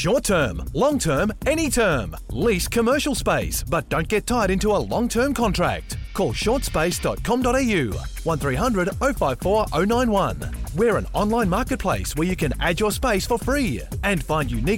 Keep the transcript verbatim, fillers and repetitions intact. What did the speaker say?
Short term, long term, any term. Lease commercial space, but don't get tied into a long-term contract. Call short space dot com dot a u, one three hundred oh five four oh nine one. We're an online marketplace where you can add your space for free and find unique